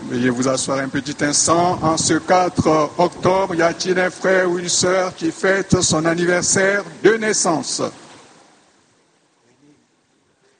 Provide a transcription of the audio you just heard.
Veuillez vous asseoir un petit instant. En ce 4 octobre, y a-t-il un frère ou une sœur qui fête son anniversaire de naissance?